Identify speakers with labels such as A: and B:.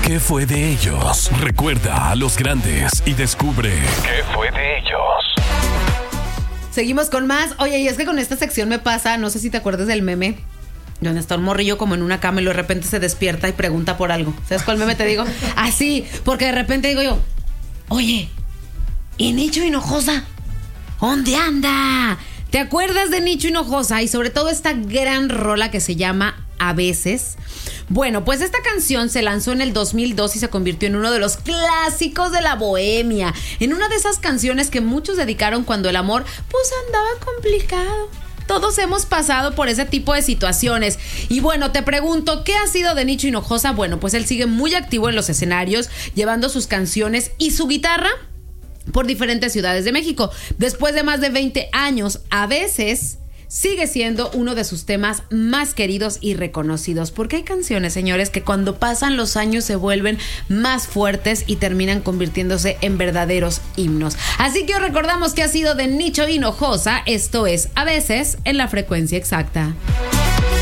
A: ¿Qué fue de ellos? Recuerda a los grandes y descubre qué fue de ellos.
B: Seguimos con más. Oye, y es que con esta sección me pasa, no sé si te acuerdas del meme, donde está un morrillo como en una cama y de repente se despierta y pregunta por algo. ¿Sabes cuál meme te digo? Así, porque de repente digo yo, oye, ¿y Nicho Hinojosa? ¿Dónde anda? ¿Te acuerdas de Nicho Hinojosa? Y sobre todo esta gran rola que se llama A Veces. Bueno, pues esta canción se lanzó en el 2002 y se convirtió en uno de los clásicos de la bohemia. En una de esas canciones que muchos dedicaron cuando el amor pues andaba complicado. Todos hemos pasado por ese tipo de situaciones. Y bueno, te pregunto, ¿qué ha sido de Nicho Hinojosa? Bueno, pues él sigue muy activo en los escenarios, llevando sus canciones y su guitarra por diferentes ciudades de México. Después de más de 20 años, A Veces sigue siendo uno de sus temas más queridos y reconocidos, porque hay canciones, señores, que cuando pasan los años se vuelven más fuertes y terminan convirtiéndose en verdaderos himnos. Así que os recordamos que ha sido de Nicho Hinojosa. Esto es A Veces en La Frecuencia Exacta.